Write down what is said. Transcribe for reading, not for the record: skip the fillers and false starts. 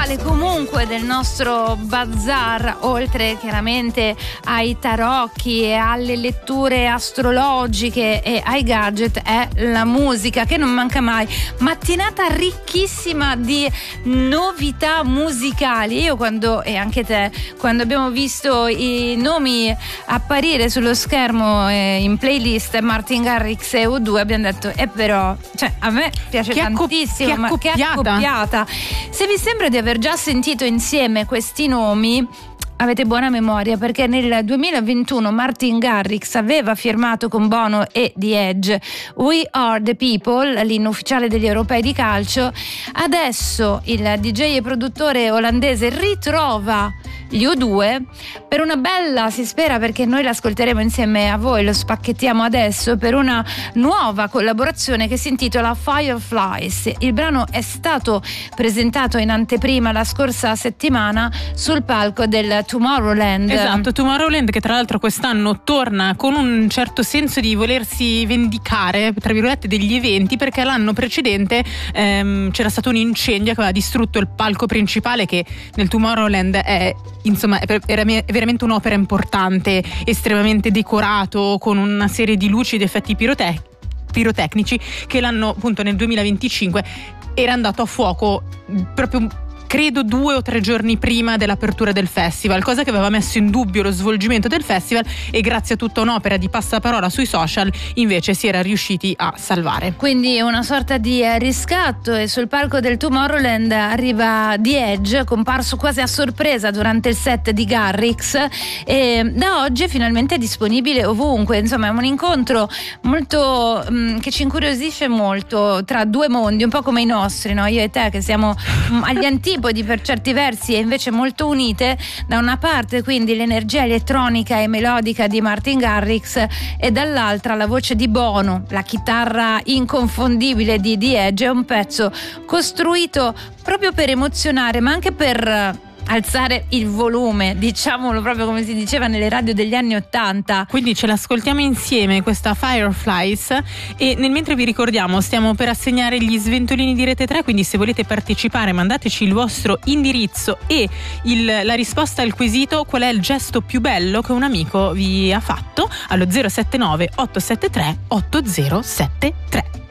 musicale comunque del nostro bazar, oltre chiaramente ai tarocchi e alle letture astrologiche e ai gadget, è la musica che non manca mai. Mattinata ricchissima di novità musicali. Io e anche te, quando abbiamo visto i nomi apparire sullo schermo in playlist Martin Garrix e U2, abbiamo detto però, cioè, a me piace tantissimo, ma che accoppiata. Se vi sembra di aver già sentito insieme questi nomi, avete buona memoria, perché nel 2021 Martin Garrix aveva firmato con Bono e The Edge We Are The People, l'inno ufficiale degli europei di calcio. Adesso il DJ e produttore olandese ritrova gli U2 per una bella, si spera, perché noi l'ascolteremo insieme a voi, lo spacchettiamo adesso, per una nuova collaborazione che si intitola Fireflies. Il brano è stato presentato in anteprima la scorsa settimana sul palco del Tomorrowland. Esatto, Tomorrowland, che tra l'altro quest'anno torna con un certo senso di volersi vendicare, tra virgolette, degli eventi, perché l'anno precedente c'era stato un incendio che aveva distrutto il palco principale, che nel Tomorrowland è veramente un'opera importante, estremamente decorato, con una serie di luci ed effetti pirotecnici, che l'anno, appunto, nel 2025 era andato a fuoco proprio, credo, 2 o 3 giorni prima dell'apertura del festival, cosa che aveva messo in dubbio lo svolgimento del festival, e grazie a tutta un'opera di passaparola sui social invece si era riusciti a salvare. Quindi una sorta di riscatto, e sul palco del Tomorrowland arriva The Edge, comparso quasi a sorpresa durante il set di Garrix, e da oggi è finalmente disponibile ovunque. Insomma, è un incontro molto che ci incuriosisce molto, tra due mondi, un po' come i nostri, no? Io e te, che siamo agli antipodi per certi versi e invece molto unite. Da una parte quindi l'energia elettronica e melodica di Martin Garrix, e dall'altra la voce di Bono, la chitarra inconfondibile di The Edge. È un pezzo costruito proprio per emozionare, ma anche per alzare il volume, diciamolo proprio come si diceva nelle radio degli anni '80. Quindi ce l'ascoltiamo insieme, questa Fireflies, e nel mentre vi ricordiamo, stiamo per assegnare gli sventolini di Rete 3, quindi se volete partecipare mandateci il vostro indirizzo e la risposta al quesito: qual è il gesto più bello che un amico vi ha fatto, allo 079 873 8073.